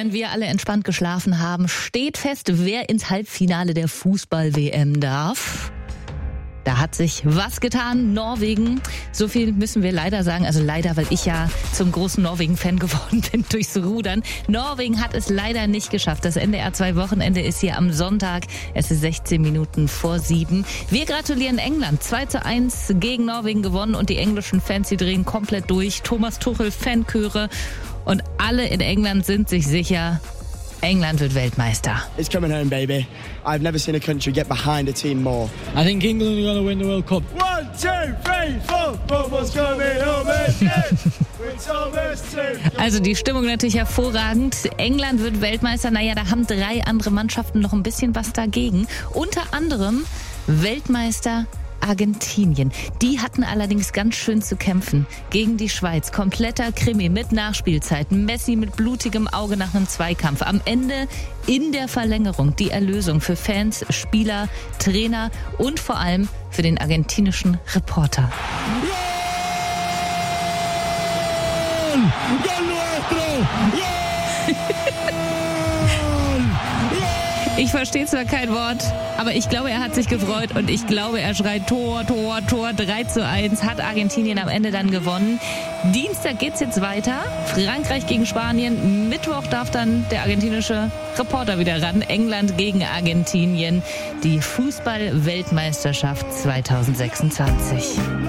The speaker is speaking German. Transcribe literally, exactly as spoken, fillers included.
während wir alle entspannt geschlafen haben, steht fest, wer ins Halbfinale der Fußball-W M darf. Da hat sich was getan. Norwegen, so viel müssen wir leider sagen. Also leider, weil ich ja zum großen Norwegen-Fan geworden bin durchs Rudern. Norwegen hat es leider nicht geschafft. Das N D R zwei Wochenende ist hier am Sonntag. Es ist sechzehn Minuten vor sieben. Wir gratulieren England. zwei zu eins gegen Norwegen gewonnen und die englischen Fans, die drehen komplett durch. Thomas Tuchel, Fanchöre und alle in England sind sich sicher, England wird Weltmeister. It's coming home, baby. I've never seen a country get behind a team more. I think England are going to win the World Cup. One, two, three, four. Football's coming home again. It's almost two. Also die Stimmung natürlich hervorragend. England wird Weltmeister. Naja, da haben drei andere Mannschaften noch ein bisschen was dagegen. Unter anderem Weltmeister Argentinien. Die hatten allerdings ganz schön zu kämpfen gegen die Schweiz. Kompletter Krimi mit Nachspielzeiten. Messi mit blutigem Auge nach einem Zweikampf. Am Ende in der Verlängerung die Erlösung für Fans, Spieler, Trainer und vor allem für den argentinischen Reporter. ¡Gol! ¡Gol nuestro! ¡Gol! Ich verstehe zwar kein Wort, aber ich glaube, er hat sich gefreut und ich glaube, er schreit Tor, Tor, Tor. drei zu eins hat Argentinien am Ende dann gewonnen. Dienstag geht's jetzt weiter. Frankreich gegen Spanien. Mittwoch darf dann der argentinische Reporter wieder ran. England gegen Argentinien. Die Fußball-Weltmeisterschaft zwanzig sechsundzwanzig.